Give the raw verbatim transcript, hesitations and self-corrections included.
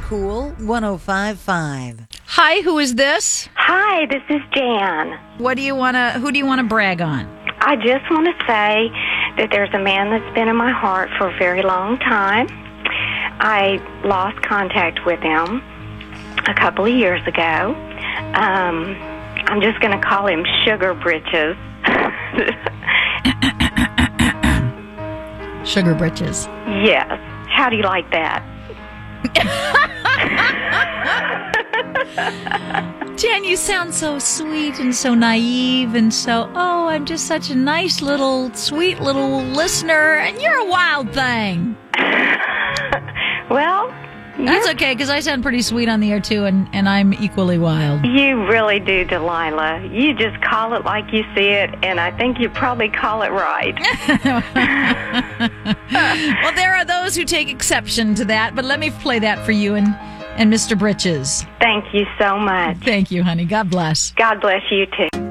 Cool one oh five point five. Hi, who is this? Hi, this is Jan. What do you want to, who do you want to brag on? I just want to say that there's a man that's been in my heart for a very long time. I lost contact with him a couple of years ago. Um, I'm just going to call him Sugar Britches. Sugar Britches. Yes. How do you like that? Jan, you sound so sweet and so naive and so, oh, I'm just such a nice little, sweet little listener, and you're a wild thing. Well, that's okay, because I sound pretty sweet on the air, too, and, and I'm equally wild. you really do, Delilah. You just call it like you see it, and I think you probably call it right. Well, there are those who take exception to that, but let me play that for you and, and Mister Britches. Thank you so much. Thank you, honey. God bless. God bless you, too.